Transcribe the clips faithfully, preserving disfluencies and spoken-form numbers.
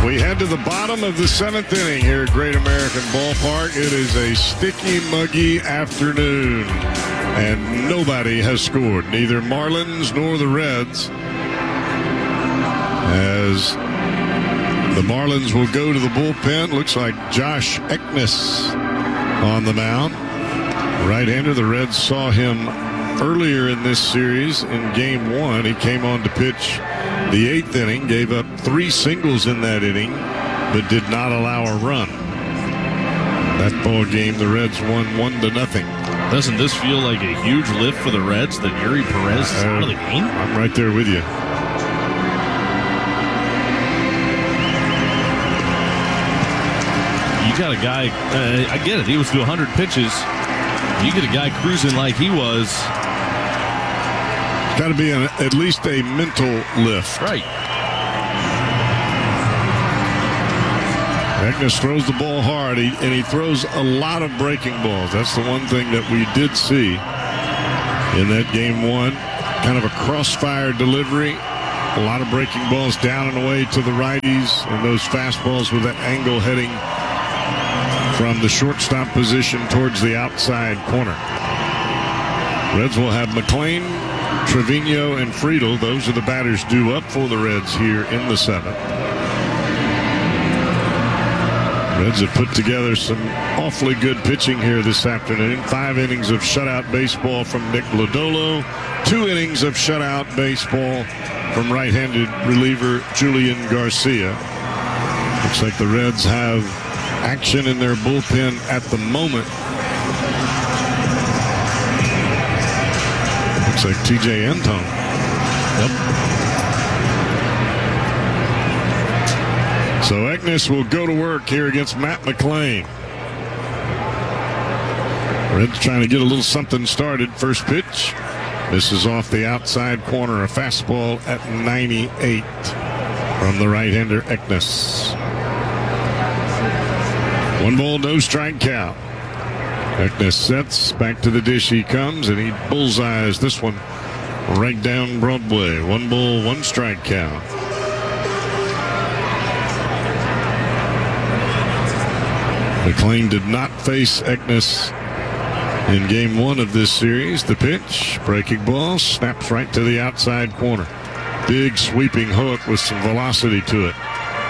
We head to the bottom of the seventh inning here at Great American Ballpark. It is a sticky, muggy afternoon, and nobody has scored, neither Marlins nor the Reds, as the Marlins will go to the bullpen. Looks like Josh Eknes on the mound. Right-hander. The Reds saw him earlier in this series in game one. He came on to pitch the eighth inning, gave up three singles in that inning, but did not allow a run. That ball game, the Reds won one to nothing. Doesn't this feel like a huge lift for the Reds that Yuri Perez is uh, out of the game? I'm right there with you. You got a guy, uh, I get it, he was to one hundred pitches. You get a guy cruising like he was. Got to be an, at least a mental lift. Right. Eknes throws the ball hard, he, and he throws a lot of breaking balls. That's the one thing that we did see in that game one. Kind of a crossfire delivery. A lot of breaking balls down and away to the righties, and those fastballs with that angle heading from the shortstop position towards the outside corner. Reds will have McLean, Trevino, and Friedel. Those are the batters due up for the Reds here in the seventh. Reds have put together some awfully good pitching here this afternoon. Five innings of shutout baseball from Nick Lodolo. Two innings of shutout baseball from right-handed reliever Julian Garcia. Looks like the Reds have action in their bullpen at the moment. Looks like T J Antone. Yep. So Eknes will go to work here against Matt McLean. Reds trying to get a little something started. First pitch. This is off the outside corner. A fastball at ninety-eight from the right-hander Eknes. One ball, no strike count. Eknes sets, back to the dish he comes, and he bullseyes this one right down Broadway. One ball, one strike count. McLean did not face Eknes in game one of this series. The pitch, breaking ball, snaps right to the outside corner. Big sweeping hook with some velocity to it.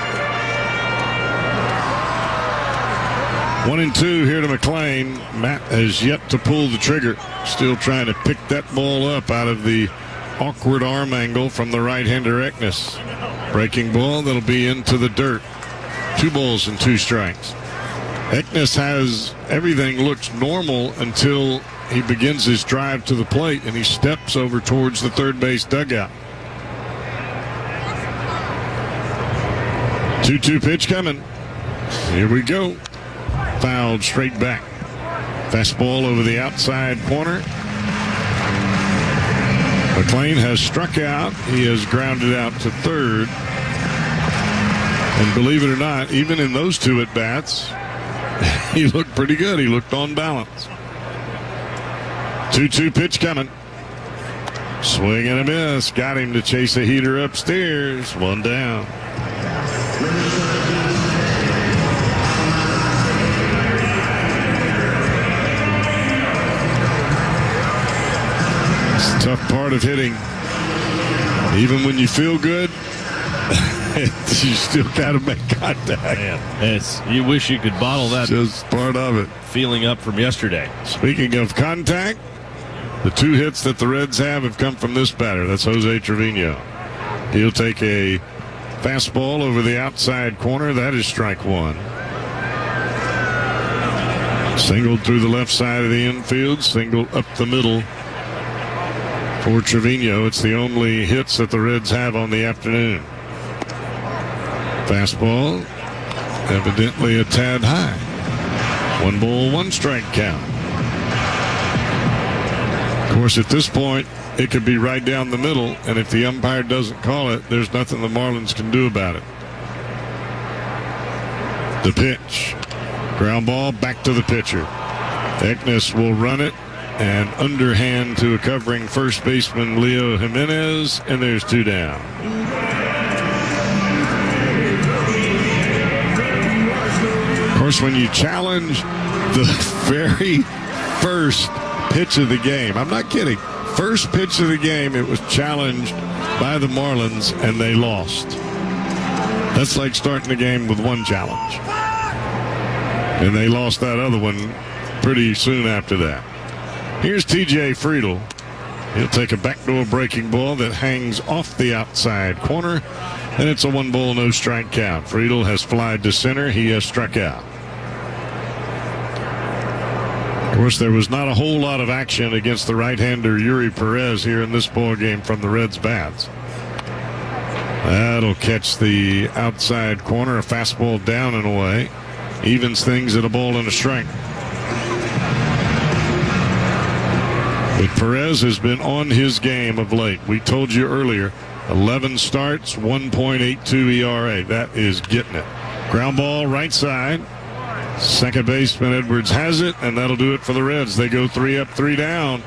One and two here to McLean. Matt has yet to pull the trigger. Still trying to pick that ball up out of the awkward arm angle from the right-hander Eknes. Breaking ball that'll be into the dirt. Two balls and two strikes. Eknes has everything looks normal until he begins his drive to the plate and he steps over towards the third base dugout. two two pitch coming. Here we go. Fouled straight back. Fastball over the outside corner. McLean has struck out. He has grounded out to third. And believe it or not, even in those two at-bats, he looked pretty good. He looked on balance. two two pitch coming. Swing and a miss. Got him to chase a heater upstairs. One down. It's the tough part of hitting. Even when you feel good, you still got to make contact. Man, it's, you wish you could bottle that. Just part of it. Feeling up from yesterday. Speaking of contact, the two hits that the Reds have have come from this batter. That's Jose Trevino. He'll take a fastball over the outside corner. That is strike one. Singled through the left side of the infield. Single up the middle for Trevino. It's the only hits that the Reds have on the afternoon. Fastball, evidently a tad high. One ball, one strike count. Of course, at this point, it could be right down the middle, and if the umpire doesn't call it, there's nothing the Marlins can do about it. The pitch. Ground ball back to the pitcher. Eknes will run it, and underhand to a covering first baseman Leo Jimenez, and there's two down. course, when you challenge the very first pitch of the game, I'm not kidding, first pitch of the game, it was challenged by the Marlins, and they lost. That's like starting the game with one challenge. And they lost that other one pretty soon after that. Here's T J Friedl. He'll take a backdoor breaking ball that hangs off the outside corner, and it's a one ball, no strike count. Friedl has flied to center. He has struck out. Of course, there was not a whole lot of action against the right-hander Yuri Perez here in this ball game from the Reds' bats. That'll catch the outside corner, a fastball down and away. Evens things at a ball and a strike. But Perez has been on his game of late. We told you earlier, eleven starts, one point eight two E R A. That is getting it. Ground ball right side. Second baseman Edwards has it, and that'll do it for the Reds. They go three up, three down.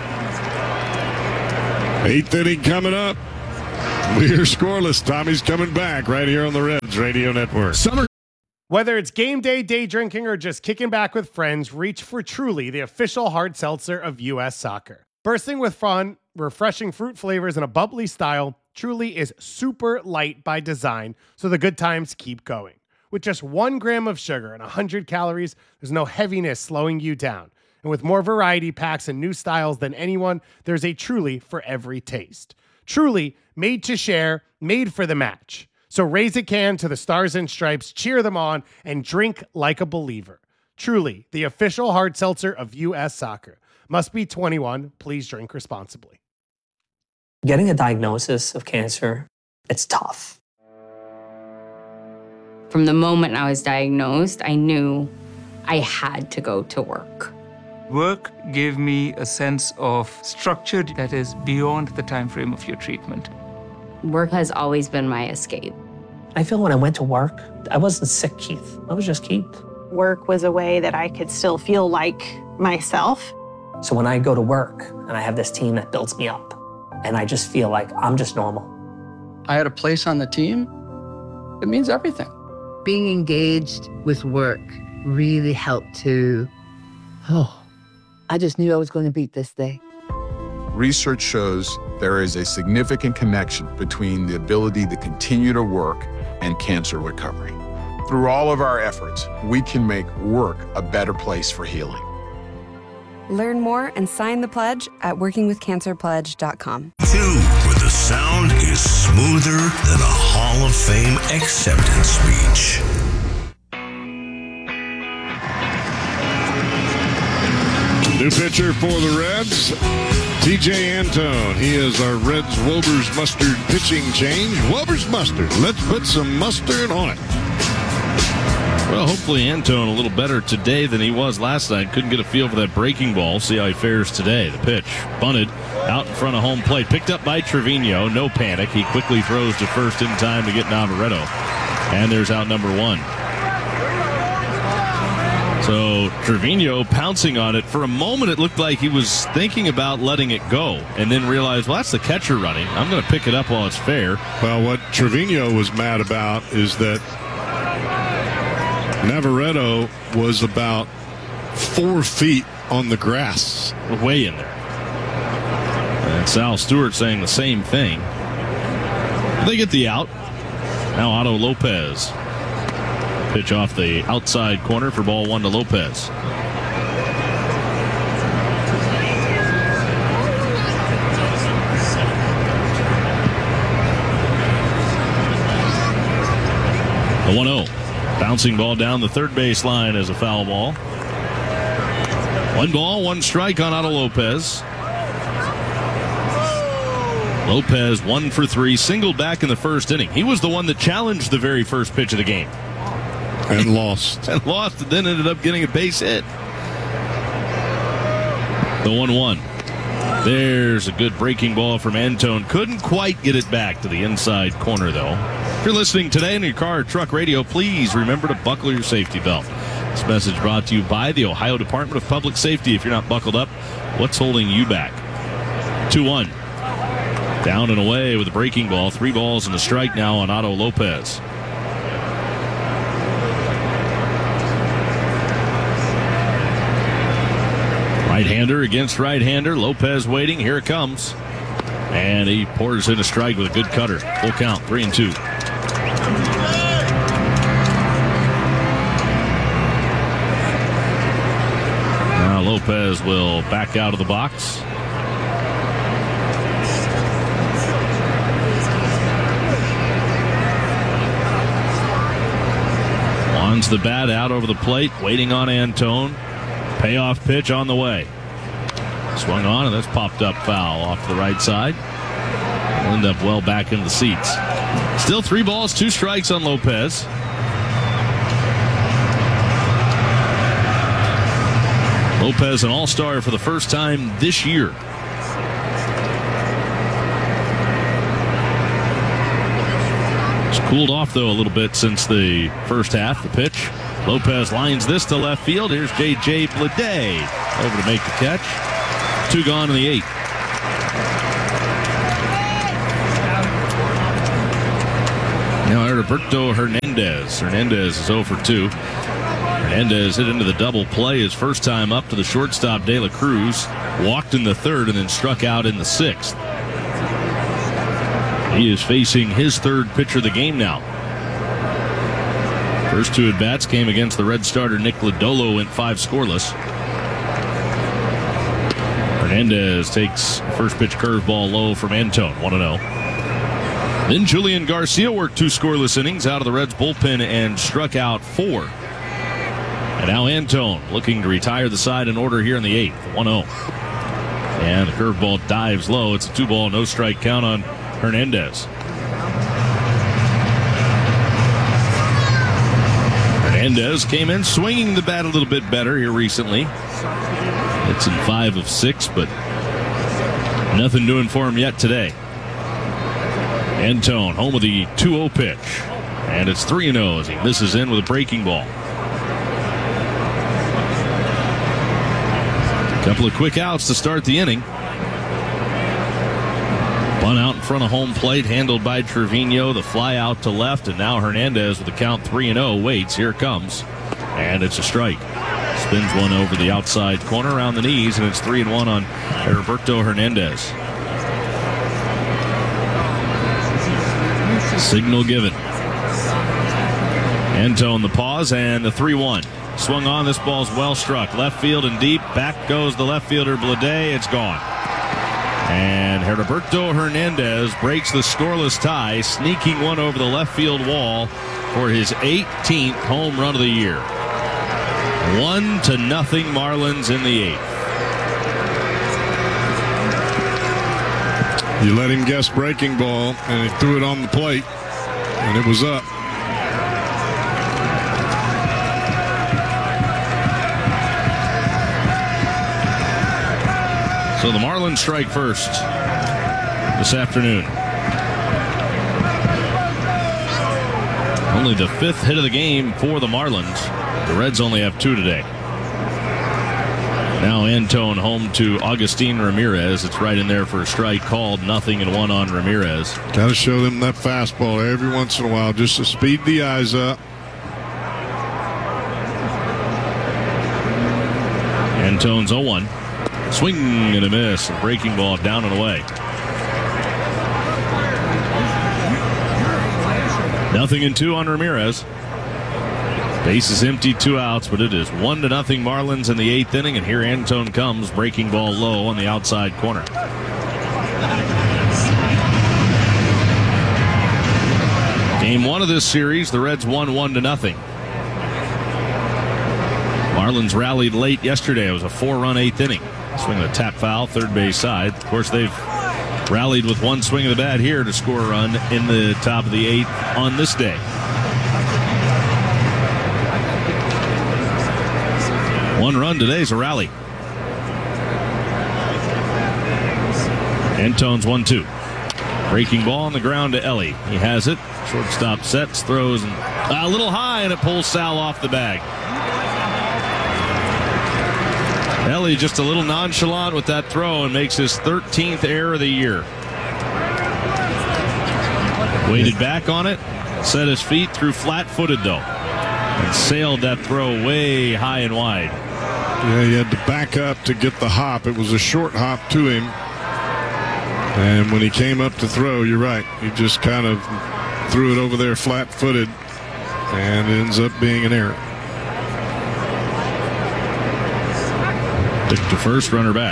Eighth inning coming up. We're scoreless. Tommy's coming back right here on the Reds Radio Network. Summer. Whether it's game day, day drinking, or just kicking back with friends, reach for Truly, the official hard seltzer of U S Soccer. Bursting with fun, refreshing fruit flavors, and a bubbly style, Truly is super light by design, so the good times keep going. With just one gram of sugar and one hundred calories, there's no heaviness slowing you down. And with more variety packs and new styles than anyone, there's a Truly for every taste. Truly, made to share, made for the match. So raise a can to the Stars and Stripes, cheer them on, and drink like a believer. Truly, the official hard seltzer of U S Soccer. Must be twenty-one. Please drink responsibly. Getting a diagnosis of cancer, it's tough. From the moment I was diagnosed, I knew I had to go to work. Work gave me a sense of structure that is beyond the time frame of your treatment. Work has always been my escape. I feel when I went to work, I wasn't sick, Keith. I was just Keith. Work was a way that I could still feel like myself. So when I go to work and I have this team that builds me up, and I just feel like I'm just normal. I had a place on the team. It means everything. Being engaged with work really helped to, oh, I just knew I was going to beat this day. Research shows there is a significant connection between the ability to continue to work and cancer recovery. Through all of our efforts, we can make work a better place for healing. Learn more and sign the pledge at working with cancer pledge dot com. Two, where the sound is smoother than a Hall of Fame acceptance speech. New pitcher for the Reds, T J Antone. He is our Reds Wober's Mustard pitching change. Wober's Mustard. Let's put some mustard on it. Well, hopefully Antone a little better today than he was last night. Couldn't get a feel for that breaking ball. See how he fares today. The pitch bunted out in front of home plate. Picked up by Trevino. No panic. He quickly throws to first in time to get Navarreto. And there's out number one. So Trevino pouncing on it. For a moment, it looked like he was thinking about letting it go and then realized, well, that's the catcher running. I'm going to pick it up while it's fair. Well, what Trevino was mad about is that Navarreto was about four feet on the grass. Way in there. And Sal Stewart saying the same thing. They get the out. Now Otto Lopez. Pitch off the outside corner for ball one to Lopez. The one oh. Bouncing ball down the third base line as a foul ball. One ball, one strike on Otto Lopez. Lopez one for three, singled back in the first inning. He was the one that challenged the very first pitch of the game. And lost. and lost, and then ended up getting a base hit. The one one. There's a good breaking ball from Antone. Couldn't quite get it back to the inside corner, though. If you're listening today in your car or truck radio, please remember to buckle your safety belt. This message brought to you by the Ohio Department of Public Safety. If you're not buckled up, what's holding you back? two one. Down and away with a breaking ball. Three balls and a strike now on Otto Lopez. Right-hander against right-hander. Lopez waiting. Here it comes. And he pours in a strike with a good cutter. Full count, three and two. Now Lopez will back out of the box. Wands the bat out over the plate, waiting on Antone. Payoff pitch on the way. Swung on, and that's popped up foul off the right side. Will end up well back in the seats. Still three balls, two strikes on Lopez. Lopez an all-star for the first time this year. It's cooled off, though, a little bit since the first half. The pitch. Lopez lines this to left field. Here's J J Bleday over to make the catch. Two gone in the eighth. Now Heriberto Hernandez. Hernandez is oh for two. Hernandez hit into the double play his first time up to the shortstop De La Cruz. Walked in the third and then struck out in the sixth. He is facing his third pitcher of the game now. First two at-bats came against the Red starter Nick Lodolo, went five scoreless. Hernandez takes first pitch curveball low from Antone, one and oh. Then Julian Garcia worked two scoreless innings out of the Reds bullpen and struck out four. And now Antone looking to retire the side in order here in the eighth, one oh. And the curveball dives low. It's a two-ball, no-strike count on Hernandez. Hernandez came in swinging the bat a little bit better here recently. It's in five of six, but nothing doing for him yet today. Antone home with the two oh pitch. And it's three and oh as he misses in with a breaking ball. A couple of quick outs to start the inning. Bunt out in front of home plate, handled by Trevino. The fly out to left, and now Hernandez with the count three and oh waits. Here it comes, and it's a strike. Spins one over the outside corner around the knees, and it's three and one on Heriberto Hernandez. Signal given. Antone the pause, and the three one. Swung on. This ball's well struck. Left field and deep. Back goes the left fielder Bleday. It's gone. And Heriberto Hernandez breaks the scoreless tie, sneaking one over the left field wall for his eighteenth home run of the year. One to nothing Marlins in the eighth. You let him guess breaking ball, and he threw it on the plate, and it was up. So the Marlins strike first this afternoon. Only the fifth hit of the game for the Marlins. The Reds only have two today. Now Antone home to Agustin Ramirez. It's right in there for a strike called. Nothing and one on Ramirez. Got to show them that fastball every once in a while just to speed the eyes up. Antone's oh one. Swing and a miss. A breaking ball down and away. Nothing and two on Ramirez. Base is empty, two outs, but it is one to nothing Marlins in the eighth inning, and here Antone comes, breaking ball low on the outside corner. Game one of this series, the Reds won one to nothing. Marlins rallied late yesterday. It was a four-run eighth inning. Swing of a tap foul, third base side. Of course, they've rallied with one swing of the bat here to score a run in the top of the eighth on this day. One run today's a rally. Antone's one two. Breaking ball on the ground to Ellie. He has it. Shortstop sets, throws, and a little high, and it pulls Sal off the bag. Ellie just a little nonchalant with that throw and makes his thirteenth error of the year. Waited back on it, set his feet, threw flat-footed though, and sailed that throw way high and wide. Yeah, he had to back up to get the hop. It was a short hop to him. And when he came up to throw, you're right. He just kind of threw it over there flat-footed and ends up being an error. Took the first, runner back.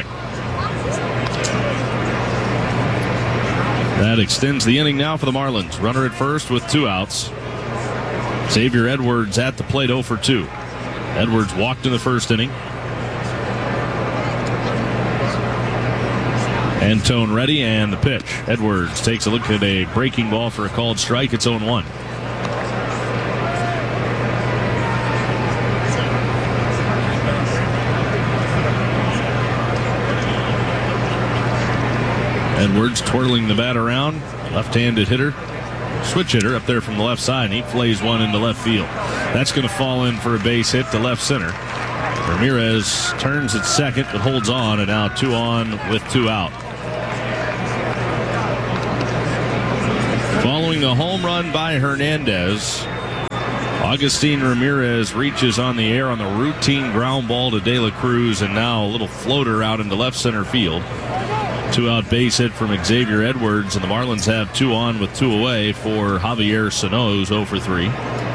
That extends the inning now for the Marlins. Runner at first with two outs. Xavier Edwards at the plate, oh for two. Edwards walked in the first inning. Antone ready, and the pitch. Edwards takes a look at a breaking ball for a called strike. It's oh one. Edwards twirling the bat around. Left-handed hitter. Switch hitter up there from the left side. And he flays one into left field. That's going to fall in for a base hit to left center. Ramirez turns at second but holds on, and now two on with two out. Following the home run by Hernandez, Agustin Ramirez reaches on the air on the routine ground ball to De La Cruz, and now a little floater out into left center field. Two-out base hit from Xavier Edwards, and the Marlins have two on with two away for Javier Sano, who's oh for three.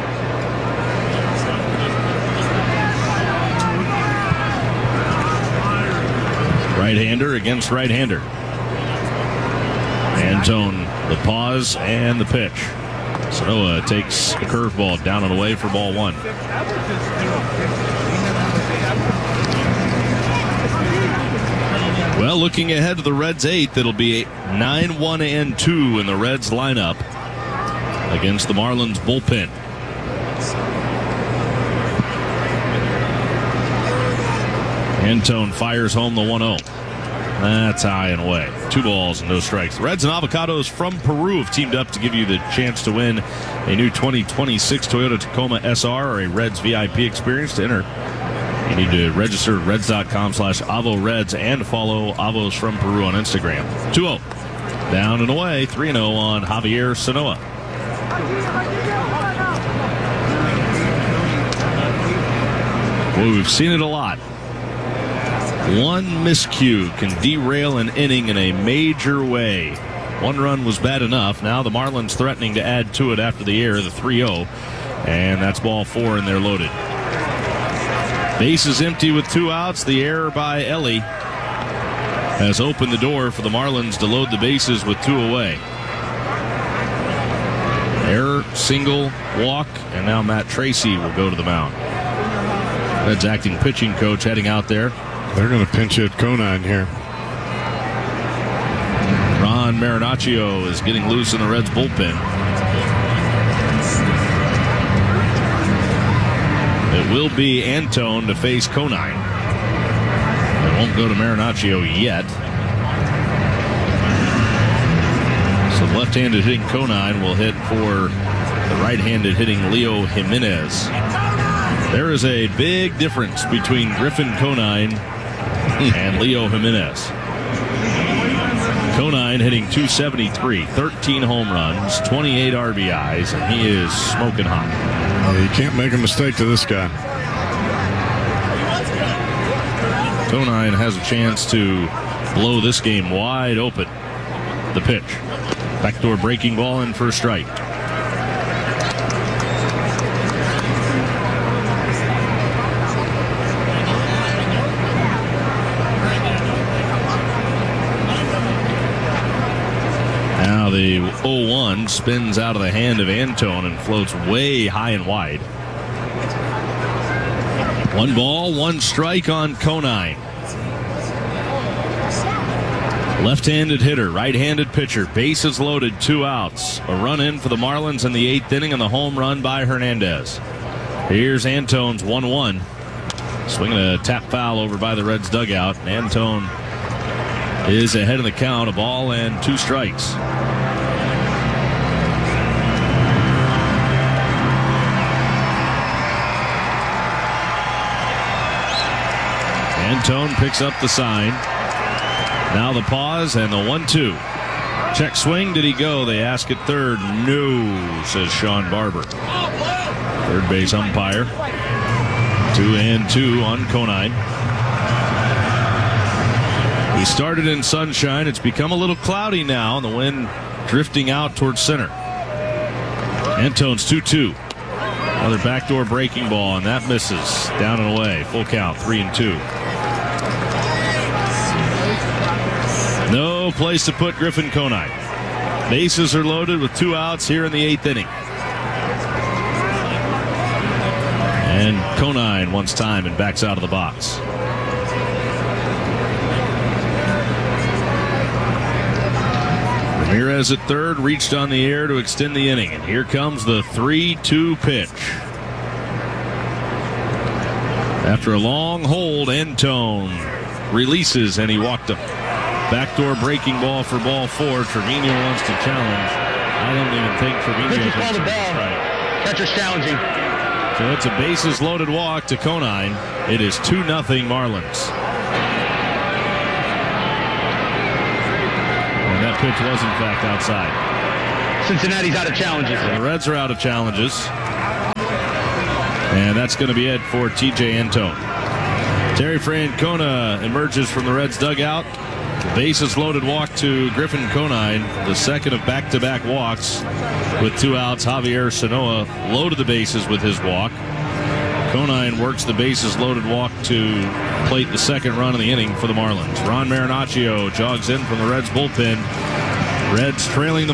Right-hander against right-hander. Antone, the pause and the pitch. Sanoa takes a curveball down and away for ball one. Well, looking ahead to the Reds' eighth, it'll be nine one and two in the Reds lineup against the Marlins bullpen. Antone fires home the one oh. That's high and away. Two balls and no strikes. The Reds and Avocados from Peru have teamed up to give you the chance to win a new twenty twenty-six Toyota Tacoma S R or a Reds V I P experience. To enter, you need to register at reds.com slash Avo Reds and follow Avos from Peru on Instagram. two oh. Down and away. three oh on Javier Sanoa. Well, we've seen it a lot. One miscue can derail an inning in a major way. One run was bad enough. Now the Marlins threatening to add to it after the error, the three oh. And that's ball four, and they're loaded. Base is empty with two outs. The error by Ellie has opened the door for the Marlins to load the bases with two away. Error, single, walk, and now Matt Tracy will go to the mound. Reds acting pitching coach heading out there. They're going to pinch hit Conine here. Ron Marinaccio is getting loose in the Reds bullpen. It will be Antone to face Conine. It won't go to Marinaccio yet. So left-handed hitting Conine will hit for the right-handed hitting Leo Jimenez. There is a big difference between Griffin Conine and Leo Jimenez. Conine hitting two seventy-three, thirteen home runs, twenty-eight R B Is, and he is smoking hot. Well, you can't make a mistake to this guy. Conine has a chance to blow this game wide open. The pitch. Backdoor breaking ball in for a strike. Now the oh one spins out of the hand of Antone and floats way high and wide. One ball, one strike on Conine. Left-handed hitter, right-handed pitcher, bases loaded, two outs. A run in for the Marlins in the eighth inning and the home run by Hernandez. Here's Antone's one one. Swinging a tap foul over by the Reds dugout. Antone is ahead of the count, a ball and two strikes. Antone picks up the sign. Now the pause and the one two. Check swing. Did he go? They ask at third. No, says Sean Barber. Third base umpire. Two and two on Conine. We started in sunshine. It's become a little cloudy now, and the wind drifting out towards center. Antone's two two. Another backdoor breaking ball, and that misses. Down and away. Full count, three and two. No place to put Griffin Conine. Bases are loaded with two outs here in the eighth inning. And Conine wants time and backs out of the box. Ramirez at third reached on the air to extend the inning. And here comes the three two pitch. After a long hold, Antone releases and he walked him. Backdoor breaking ball for ball four. Trevino wants to challenge. I don't even think Trevino called a ball. Right. Catcher's challenging. So it's a bases loaded walk to Conine. It is two nothing Marlins. And that pitch was in fact outside. Cincinnati's out of challenges. The Reds are out of challenges. And that's going to be it for T J Antone. Terry Francona emerges from the Reds dugout. Bases loaded walk to Griffin Conine, the second of back-to-back walks with two outs. Javier Sanoa loaded the bases with his walk. Conine works the bases loaded walk to plate the second run of the inning for the Marlins. Ron Marinaccio jogs in from the Reds bullpen. Reds trailing the